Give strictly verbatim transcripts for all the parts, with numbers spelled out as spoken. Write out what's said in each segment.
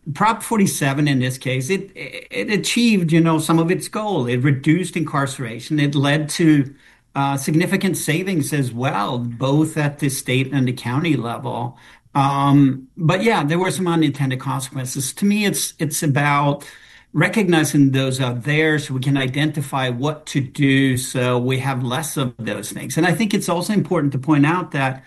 Prop forty-seven in this case, it it achieved, you know, some of its goal. It reduced incarceration. It led to uh, significant savings as well, both at the state and the county level. Um, but yeah, there were some unintended consequences. To me, it's it's about recognizing those out there so we can identify what to do so we have less of those things. And I think it's also important to point out that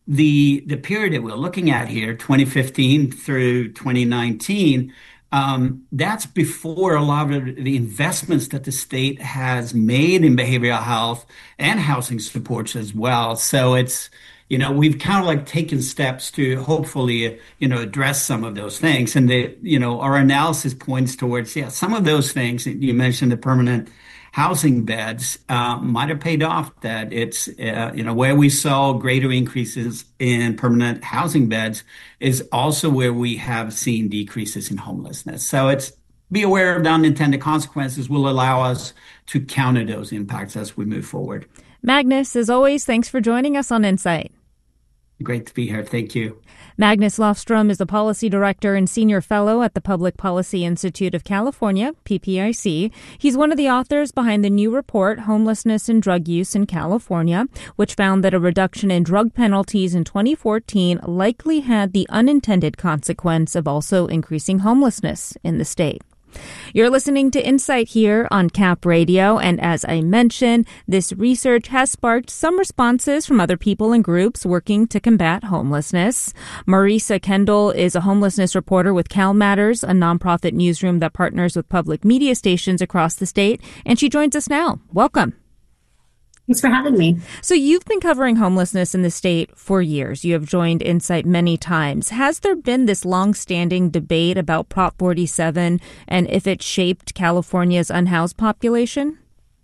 the the period that we're looking at here, twenty fifteen through twenty nineteen, um, that's before a lot of the investments that the state has made in behavioral health and housing supports as well. So it's, you know, we've kind of like taken steps to hopefully, you know, address some of those things. And the, you know, our analysis points towards, yeah, some of those things that you mentioned, the permanent housing beds uh, might have paid off. That it's, uh, you know, where we saw greater increases in permanent housing beds is also where we have seen decreases in homelessness. So it's be aware of the unintended consequences will allow us to counter those impacts as we move forward. Magnus, as always, thanks for joining us on Insight. Great to be here. Thank you. Magnus Lofstrom is the Policy Director and Senior Fellow at the Public Policy Institute of California, P P I C. He's one of the authors behind the new report, Homelessness and Drug Use in California, which found that a reduction in drug penalties in twenty fourteen likely had the unintended consequence of also increasing homelessness in the state. You're listening to Insight here on Cap Radio, and as I mentioned, this research has sparked some responses from other people and groups working to combat homelessness. Marisa Kendall is a homelessness reporter with Cal Matters, a nonprofit newsroom that partners with public media stations across the state, and she joins us now. Welcome. Thanks for having me. So you've been covering homelessness in the state for years. You have joined Insight many times. Has there been this long-standing debate about Prop forty-seven and if it shaped California's unhoused population?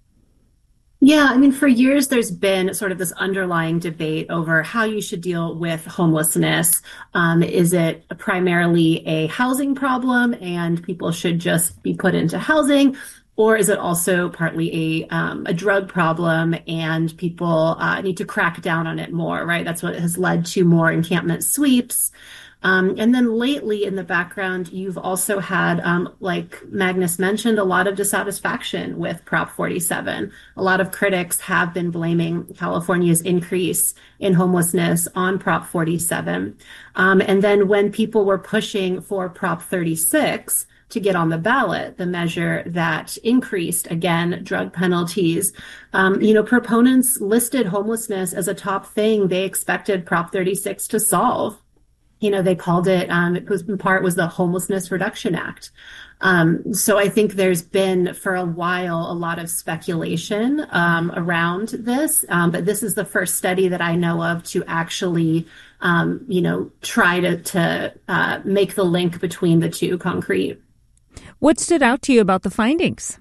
Yeah, I mean, for years, there's been sort of this underlying debate over how you should deal with homelessness. Um, is it primarily a housing problem and people should just be put into housing? Or is it also partly a um, a drug problem and people uh, need to crack down on it more, right? That's what has led to more encampment sweeps. Um, and then lately in the background, you've also had, um, like Magnus mentioned, a lot of dissatisfaction with Prop forty-seven. A lot of critics have been blaming California's increase in homelessness on Prop forty-seven. Um, and then when people were pushing for Prop thirty-six, to get on the ballot, the measure that increased, again, drug penalties. Um, you know, proponents listed homelessness as a top thing they expected Prop thirty-six to solve. You know, they called it, um, it was in part was the Homelessness Reduction Act. Um, so I think there's been for a while a lot of speculation um, around this, um, but this is the first study that I know of to actually, um, you know, try to, to uh, make the link between the two concrete. What stood out to you about the findings?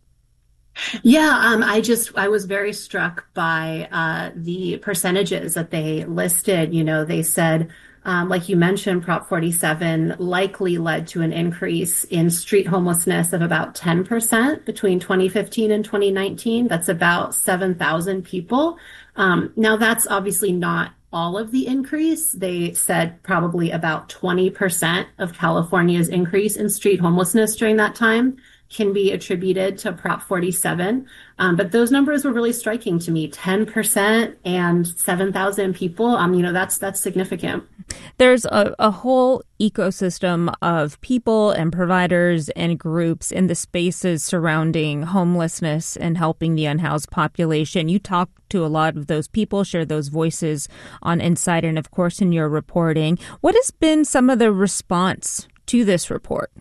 Yeah, um, I just I was very struck by uh, the percentages that they listed. You know, they said, um, like you mentioned, Prop forty-seven likely led to an increase in street homelessness of about ten percent between twenty fifteen and twenty nineteen. That's about seven thousand people. Um, now, that's obviously not all of the increase. They said probably about twenty percent of California's increase in street homelessness during that time can be attributed to Prop forty-seven. Um, but those numbers were really striking to me. ten percent and seven thousand people. Um, you know, that's that's significant. There's a, a whole ecosystem of people and providers and groups in the spaces surrounding homelessness and helping the unhoused population. You talk to a lot of those people, share those voices on Insight and, of course, in your reporting. What has been some of the response to this report?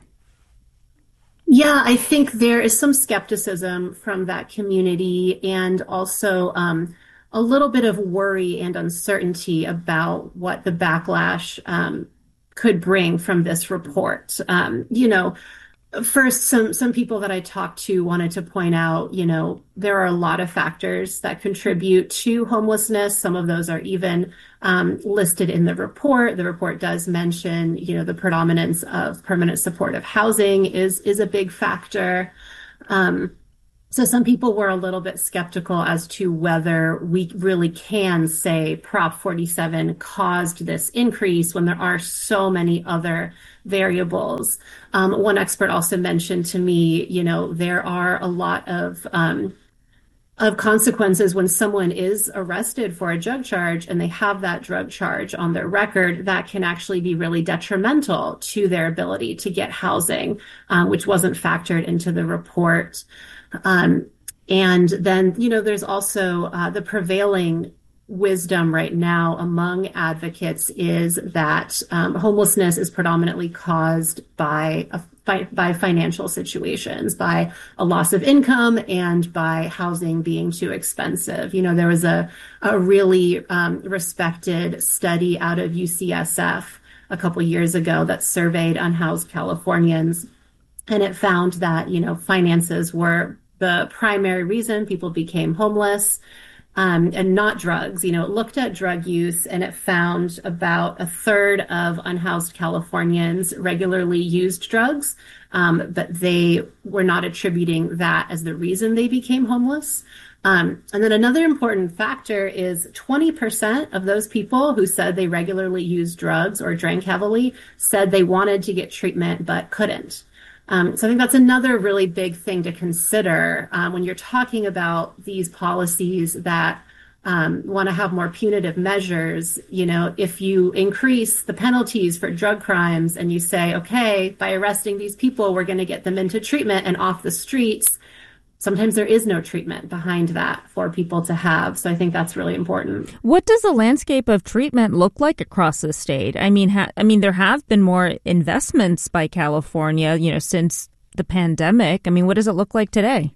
Yeah, I think there is some skepticism from that community and also um, a little bit of worry and uncertainty about what the backlash um, could bring from this report. Um, you know, first, some some people that I talked to wanted to point out, you know, there are a lot of factors that contribute to homelessness. Some of those are even um, listed in the report. The report does mention, you know, the predominance of permanent supportive housing is is a big factor. Um, So some people were a little bit skeptical as to whether we really can say Prop forty-seven caused this increase when there are so many other variables. Um, one expert also mentioned to me, you know, there are a lot of um, of consequences when someone is arrested for a drug charge and they have that drug charge on their record that can actually be really detrimental to their ability to get housing, um, which wasn't factored into the report. Um, and then, you know, there's also uh, the prevailing wisdom right now among advocates is that um, homelessness is predominantly caused by a, by, by financial situations, by a loss of income, and by housing being too expensive. You know, there was a a really um, respected study out of U C S F a couple years ago that surveyed unhoused Californians, and it found that, you know, finances were the primary reason people became homeless, um, and not drugs. You know, it looked at drug use and it found about a third of unhoused Californians regularly used drugs, um, but they were not attributing that as the reason they became homeless. Um, and then another important factor is twenty percent of those people who said they regularly used drugs or drank heavily said they wanted to get treatment but couldn't. Um, so I think that's another really big thing to consider um, when you're talking about these policies that um, want to have more punitive measures. You know, if you increase the penalties for drug crimes and you say, okay, by arresting these people, we're going to get them into treatment and off the streets, sometimes there is no treatment behind that for people to have. So I think that's really important. What does the landscape of treatment look like across the state? I mean, ha- I mean, there have been more investments by California, you know, since the pandemic. I mean, what does it look like today?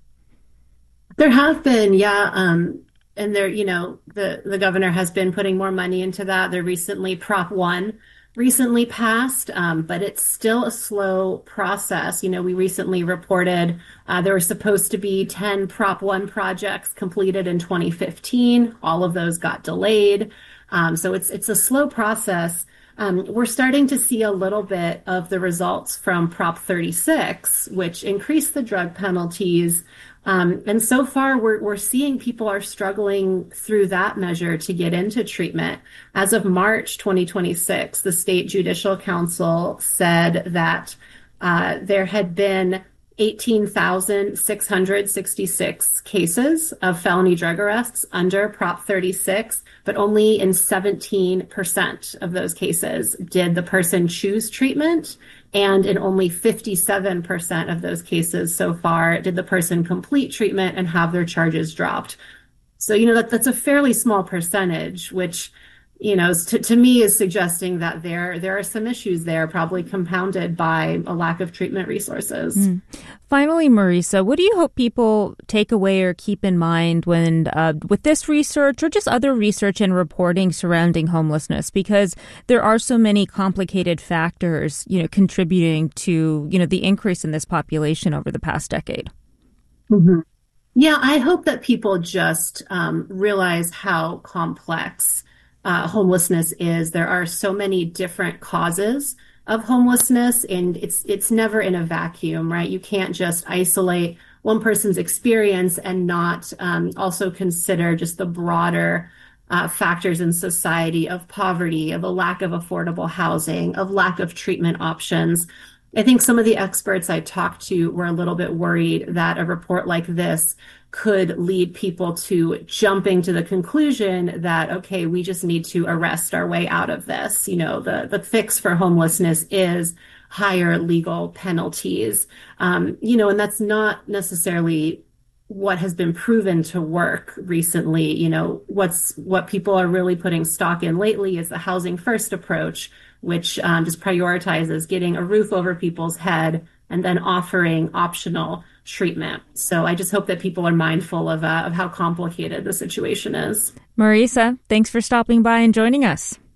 There have been, yeah. Um, and there, you know, the, the governor has been putting more money into that. There recently, Prop one recently passed, um, but it's still a slow process. You know, we recently reported uh, there were supposed to be ten Prop one projects completed in twenty fifteen. All of those got delayed. Um, so it's it's a slow process. Um, we're starting to see a little bit of the results from Prop thirty-six, which increased the drug penalties. Um, and so far, we're, we're seeing people are struggling through that measure to get into treatment. As of March twenty twenty-six, the State Judicial Council said that uh, there had been eighteen thousand six hundred sixty-six cases of felony drug arrests under Prop thirty-six, but only in seventeen percent of those cases did the person choose treatment. And in only fifty-seven percent of those cases so far did the person complete treatment and have their charges dropped. So, you know, that, that's a fairly small percentage, which, you know, to, to me is suggesting that there there are some issues there, probably compounded by a lack of treatment resources. Mm. Finally, Marisa, what do you hope people take away or keep in mind when uh, with this research or just other research and reporting surrounding homelessness? Because there are so many complicated factors, you know, contributing to, you know, the increase in this population over the past decade. Mm-hmm. Yeah, I hope that people just um, realize how complex uh, homelessness is. There are so many different causes of homelessness, and it's it's never in a vacuum, right? You can't just isolate one person's experience and not um, also consider just the broader uh, factors in society of poverty, of a lack of affordable housing, of lack of treatment options. I think some of the experts I talked to were a little bit worried that a report like this could lead people to jumping to the conclusion that, okay, we just need to arrest our way out of this. You know, the, the fix for homelessness is higher legal penalties. Um, you know, and that's not necessarily what has been proven to work recently. You know, what's what people are really putting stock in lately is the housing first approach, which um, just prioritizes getting a roof over people's head and then offering optional treatment. So I just hope that people are mindful of uh, of how complicated the situation is. Marisa, thanks for stopping by and joining us.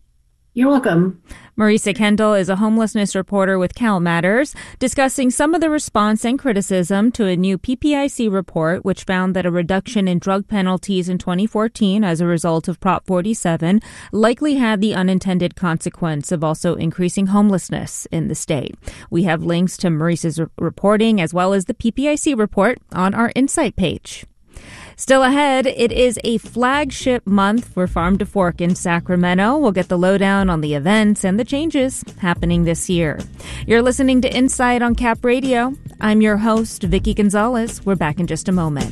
You're welcome. Marisa Kendall is a homelessness reporter with Cal Matters, discussing some of the response and criticism to a new P P I C report, which found that a reduction in drug penalties in twenty fourteen as a result of Prop forty-seven likely had the unintended consequence of also increasing homelessness in the state. We have links to Marisa's reporting as well as the P P I C report on our Insight page. Still ahead, it is a flagship month for Farm to Fork in Sacramento. We'll get the lowdown on the events and the changes happening this year. You're listening to Insight on Cap Radio. I'm your host, Vicky Gonzalez. We're back in just a moment.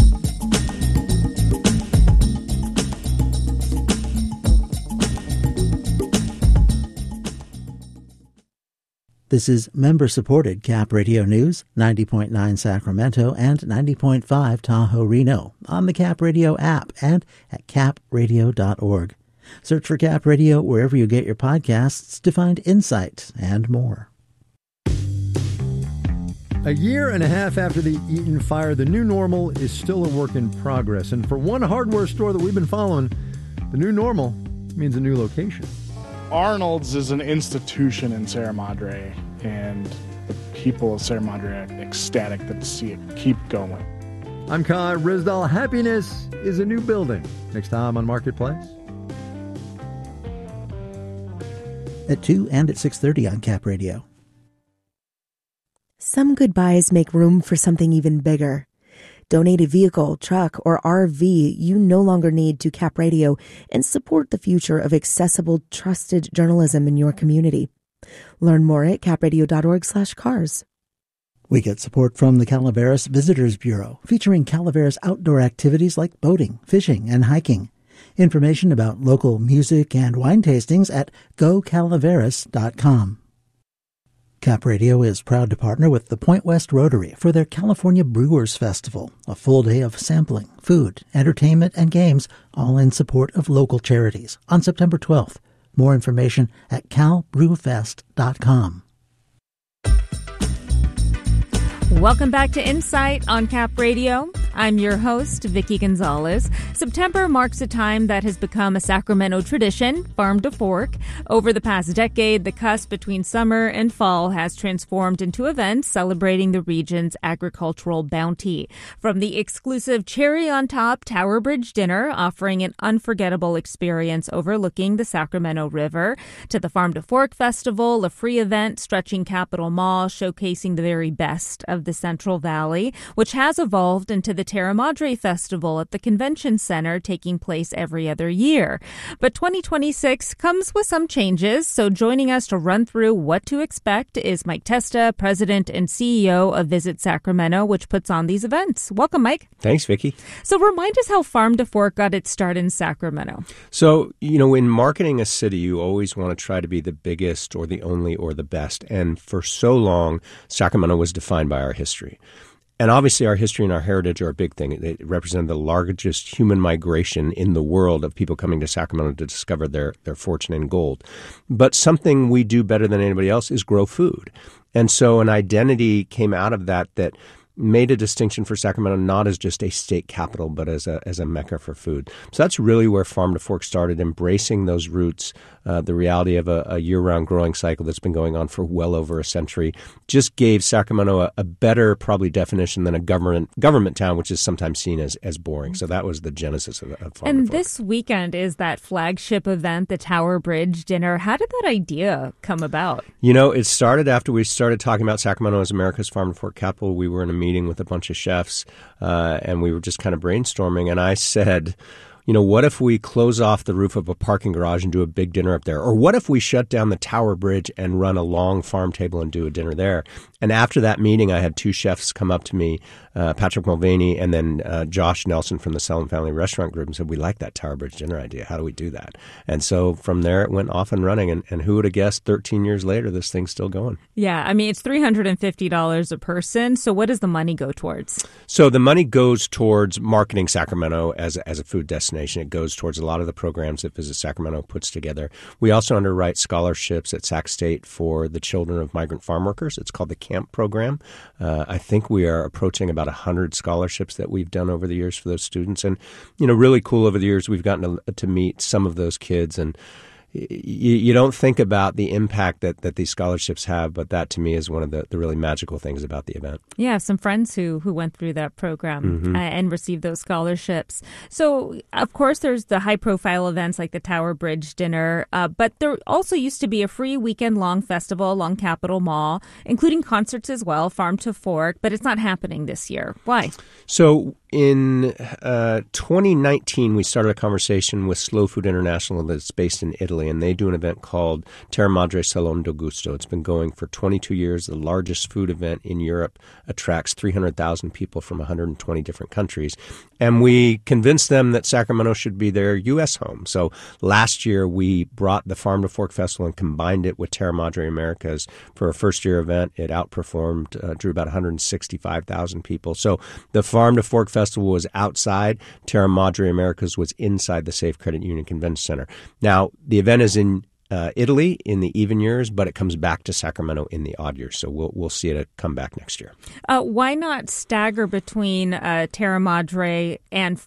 This is member-supported Cap Radio News, ninety point nine Sacramento and ninety point five Tahoe Reno, on the Cap Radio app and at cap radio dot org. Search for Cap Radio wherever you get your podcasts to find insight and more. A year and a half after the Eaton fire, the new normal is still a work in progress. And for one hardware store that we've been following, the new normal means a new location. Arnold's is an institution in Sierra Madre, and the people of Sierra Madre are ecstatic to see it keep going. I'm Kai Rizdal. Happiness is a new building. Next time on Marketplace. At two and at six thirty on Cap Radio. Some goodbyes make room for something even bigger. Donate a vehicle, truck, or R V you no longer need to Cap Radio and support the future of accessible, trusted journalism in your community. Learn more at cap radio dot org slash cars. We get support from the Calaveras Visitors Bureau, featuring Calaveras outdoor activities like boating, fishing, and hiking. Information about local music and wine tastings at go calaveras dot com. Cap Radio is proud to partner with the Point West Rotary for their California Brewers Festival, a full day of sampling, food, entertainment, and games, all in support of local charities, on September twelfth. More information at cal brew fest dot com. Welcome back to Insight on Cap Radio. I'm your host, Vicky Gonzalez. September marks a time that has become a Sacramento tradition, Farm to Fork. Over the past decade, the cusp between summer and fall has transformed into events celebrating the region's agricultural bounty. From the exclusive Cherry on Top Tower Bridge dinner, offering an unforgettable experience overlooking the Sacramento River, to the Farm to Fork Festival, a free event stretching Capitol Mall, showcasing the very best of the Central Valley, which has evolved into the Terra Madre Festival at the Convention Center, taking place every other year. But twenty twenty-six comes with some changes, so joining us to run through what to expect is Mike Testa, President and C E O of Visit Sacramento, which puts on these events. Welcome, Mike. Thanks, Vicki. So remind us how Farm to Fork got its start in Sacramento. So, you know, in marketing a city, you always want to try to be the biggest or the only or the best. And for so long, Sacramento was defined by our history. And obviously our history and our heritage are a big thing. It represented the largest human migration in the world of people coming to Sacramento to discover their, their fortune in gold. But something we do better than anybody else is grow food. And so an identity came out of that that made a distinction for Sacramento not as just a state capital, but as a as a mecca for food. So that's really where Farm to Fork started, embracing those roots, uh, the reality of a, a year-round growing cycle that's been going on for well over a century. Just gave Sacramento a, a better, probably, definition than a government government town, which is sometimes seen as, as boring. So that was the genesis of, of Farm to Fork. And this weekend is that flagship event, the Tower Bridge dinner. How did that idea come about? You know, it started after we started talking about Sacramento as America's Farm to Fork capital. We were in a meeting with a bunch of chefs, uh, and we were just kind of brainstorming. And I said, you know, what if we close off the roof of a parking garage and do a big dinner up there? Or what if we shut down the Tower Bridge and run a long farm table and do a dinner there? And after that meeting, I had two chefs come up to me, uh, Patrick Mulvaney and then uh, Josh Nelson from the Sullivan Family Restaurant Group, and said, we like that Tower Bridge dinner idea. How do we do that? And so from there, it went off and running. And, and who would have guessed thirteen years later, this thing's still going? Yeah, I mean, it's three hundred fifty dollars a person. So what does the money go towards? So the money goes towards marketing Sacramento as a, as a food destination. It goes towards a lot of the programs that Visit Sacramento puts together. We also underwrite scholarships at Sac State for the children of migrant farm workers. It's called the CAMP program. Uh, I think we are approaching about one hundred scholarships that we've done over the years for those students. And, you know, really cool over the years, we've gotten to, to meet some of those kids and you, you don't think about the impact that, that these scholarships have, but that to me is one of the, the really magical things about the event. Yeah, I have some friends who, who went through that program mm-hmm. uh, and received those scholarships. So, of course, there's the high-profile events like the Tower Bridge dinner, uh, but there also used to be a free weekend-long festival along Capitol Mall, including concerts as well, Farm to Fork, but it's not happening this year. Why? So in uh, twenty nineteen, we started a conversation with Slow Food International that's based in Italy, and they do an event called Terra Madre Salon del Gusto. It's been going for twenty-two years. The largest food event in Europe, attracts three hundred thousand people from one hundred twenty different countries. And we convinced them that Sacramento should be their U S home. So last year, we brought the Farm to Fork Festival and combined it with Terra Madre Americas for a first-year event. It outperformed, uh, drew about one hundred sixty-five thousand people. So the Farm to Fork Festival was outside. Terra Madre Americas was inside the Safe Credit Union Convention Center. Now, the event is in uh, Italy in the even years, but it comes back to Sacramento in the odd years. So we'll we'll see it come back next year. Uh, why not stagger between uh, Terra Madre and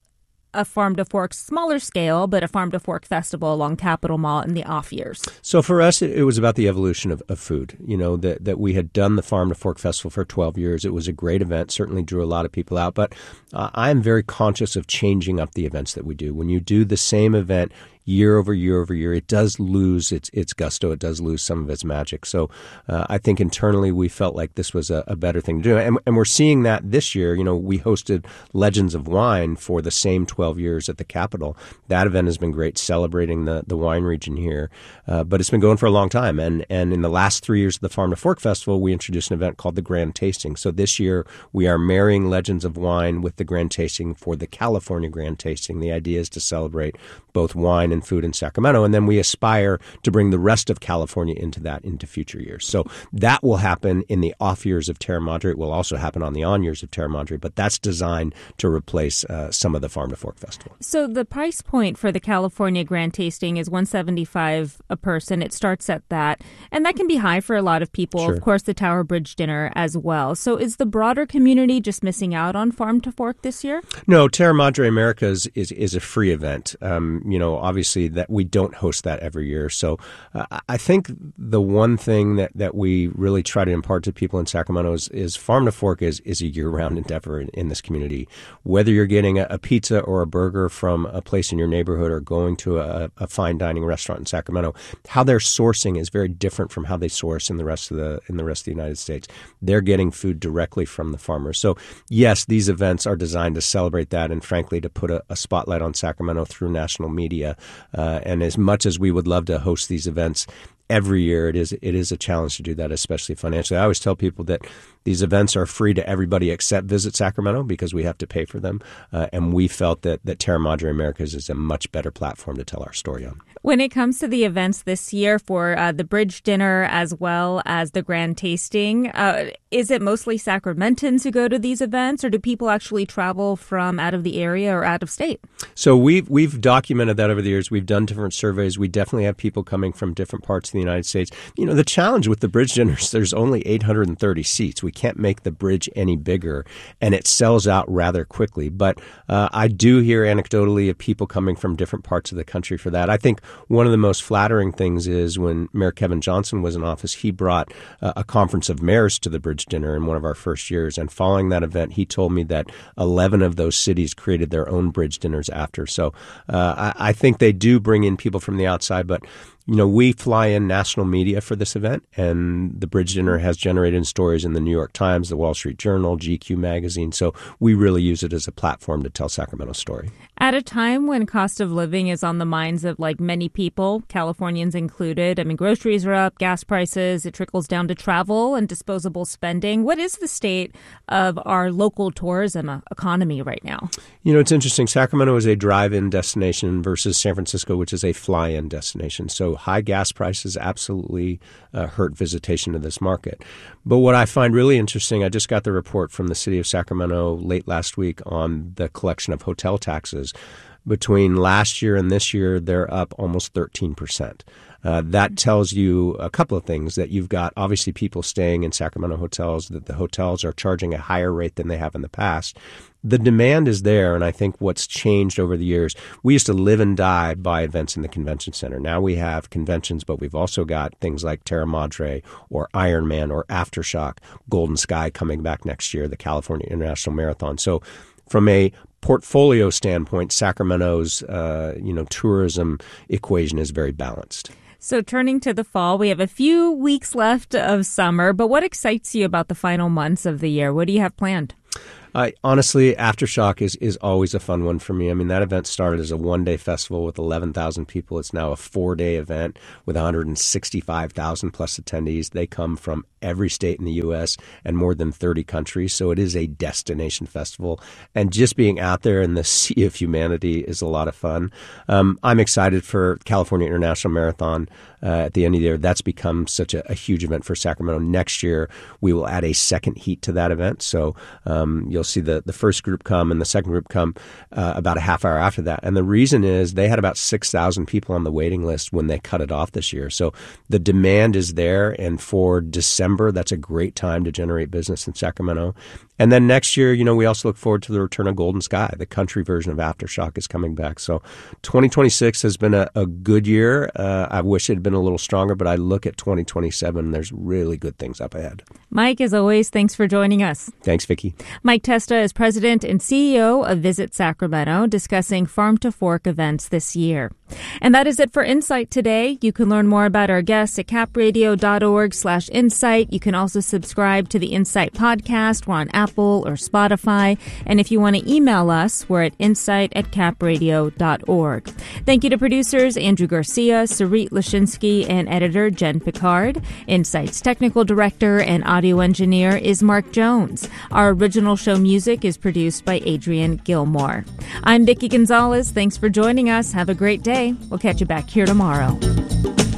a Farm to Fork smaller scale, but a Farm to Fork festival along Capitol Mall in the off years? So for us, it, it was about the evolution of, of food. You know, that, that we had done the Farm to Fork Festival for twelve years. It was a great event, certainly drew a lot of people out. But uh, I am very conscious of changing up the events that we do. When you do the same event year over year over year, it does lose its its gusto. It does lose some of its magic. So uh, I think internally we felt like this was a, a better thing to do. And, and we're seeing that this year. You know, we hosted Legends of Wine for the same twelve years at the Capitol. That event has been great, celebrating the, the wine region here. Uh, but it's been going for a long time. And, and in the last three years of the Farm to Fork Festival, we introduced an event called the Grand Tasting. So this year we are marrying Legends of Wine with the Grand Tasting for the California Grand Tasting. The idea is to celebrate both wine and food in Sacramento, and then we aspire to bring the rest of California into that into future years. So that will happen in the off years of Terra Madre. It will also happen on the on years of Terra Madre, but that's designed to replace uh, some of the Farm to Fork Festival. So the price point for the California Grand Tasting is one hundred seventy-five dollars a person. It starts at that, and that can be high for a lot of people. Sure. Of course, the Tower Bridge dinner as well. So is the broader community just missing out on Farm to Fork this year? No, Terra Madre Americas is, is, is a free event. Um, you know, obviously that we don't host that every year. So uh, I think the one thing that, that we really try to impart to people in Sacramento is, is Farm to Fork is, is a year-round endeavor in, in this community. Whether you're getting a, a pizza or a burger from a place in your neighborhood or going to a, a fine dining restaurant in Sacramento, how they're sourcing is very different from how they source in the rest of the in the rest of the United States. They're getting food directly from the farmers. So yes, these events are designed to celebrate that and frankly to put a, a spotlight on Sacramento through national media. Uh, and as much as we would love to host these events every year, it is it is a challenge to do that, especially financially. I always tell people that these events are free to everybody except Visit Sacramento because we have to pay for them. Uh, and we felt that, that Terra Madre Americas is a much better platform to tell our story on. When it comes to the events this year for uh, the Bridge Dinner as well as the Grand Tasting, uh, is it mostly Sacramentans who go to these events, or do people actually travel from out of the area or out of state? So we've, we've documented that over the years. We've done different surveys. We definitely have people coming from different parts of the United States. You know, the challenge with the Bridge Dinners, there's only eight hundred thirty seats. We can't make the bridge any bigger, and it sells out rather quickly. But uh, I do hear anecdotally of people coming from different parts of the country for that. I think one of the most flattering things is when Mayor Kevin Johnson was in office, he brought uh, a conference of mayors to the Bridge Dinner in one of our first years. And following that event, he told me that eleven of those cities created their own Bridge Dinners after. So uh, I, I think they do bring in people from the outside, but you know, we fly in national media for this event, and the Bridge Dinner has generated stories in the New York Times, the Wall Street Journal, G Q magazine. So we really use it as a platform to tell Sacramento's story. At a time when cost of living is on the minds of like many people, Californians included, I mean, groceries are up, gas prices, it trickles down to travel and disposable spending. What is the state of our local tourism economy right now? You know, it's interesting. Sacramento is a drive-in destination versus San Francisco, which is a fly-in destination. So high gas prices absolutely uh, hurt visitation to this market. But what I find really interesting, I just got the report from the city of Sacramento late last week on the collection of hotel taxes. Between last year and this year, they're up almost thirteen percent. Uh, that tells you a couple of things, that you've got obviously people staying in Sacramento hotels, that the hotels are charging a higher rate than they have in the past. The demand is there, and I think what's changed over the years, we used to live and die by events in the convention center. Now we have conventions, but we've also got things like Terra Madre or Ironman or Aftershock, Golden Sky coming back next year, the California International Marathon. So from a portfolio standpoint, Sacramento's uh, you know tourism equation is very balanced. So turning to the fall, we have a few weeks left of summer, but what excites you about the final months of the year? What do you have planned? Uh, honestly, Aftershock is, is always a fun one for me. I mean, that event started as a one-day festival with eleven thousand people. It's now a four-day event with one hundred sixty-five thousand plus attendees. They come from every state in the U S and more than thirty countries, so it is a destination festival. And just being out there in the sea of humanity is a lot of fun. Um, I'm excited for California International Marathon uh, at the end of the year. That's become such a, a huge event for Sacramento. Next year, we will add a second heat to that event, so um, you'll see the, the first group come and the second group come uh, about a half hour after that. And the reason is they had about six thousand people on the waiting list when they cut it off this year. So the demand is there, and for December, that's a great time to generate business in Sacramento. And then next year, you know, we also look forward to the return of Golden Sky. The country version of Aftershock is coming back. So twenty twenty-six has been a, a good year. Uh, I wish it had been a little stronger, but I look at twenty twenty-seven, there's really good things up ahead. Mike, as always, thanks for joining us. Thanks, Vicki. Mike Testa is president and C E O of Visit Sacramento, discussing Farm to Fork events this year. And that is it for Insight today. You can learn more about our guests at capradio.org slash insight. You can also subscribe to the Insight podcast. We're on Apple or Spotify. And if you want to email us, we're at insight at capradio dot org. Thank you to producers Andrew Garcia, Sarit Lashinsky, and editor Jen Picard. Insight's technical director and audio engineer is Mark Jones. Our original show music is produced by Adrian Gilmore. I'm Vicki Gonzalez. Thanks for joining us. Have a great day. We'll catch you back here tomorrow.